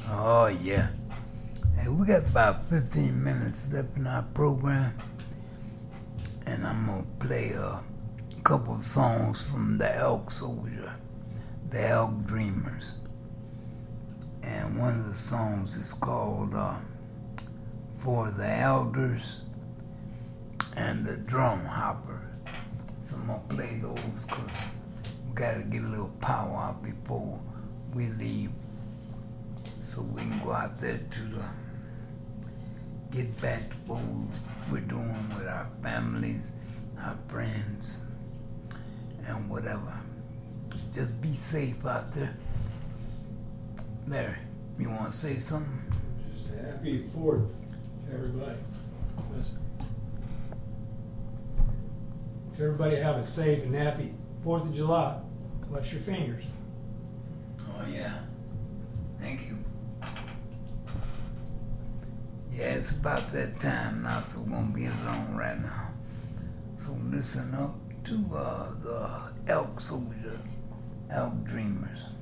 Oh, yeah. Hey, we got about 15 minutes left in our program, and I'm going to play a couple of songs from the Elk Soldier, the Elk Dreamers. And one of the songs is called For the Elders and the Drum Hopper. So I'm going to play those because we got to get a little power out before we leave, so we can go out there to get back to what we're doing with our families, our friends, and whatever. Just be safe out there. Larry, you want to say something? Just a happy 4th to everybody. Let's everybody have a safe and happy 4th of July. Bless your fingers. Oh, yeah. Thank you. Yeah, it's about that time now, so we're going to be alone right now. So listen up to the Elk Soldier, Elk Dreamers.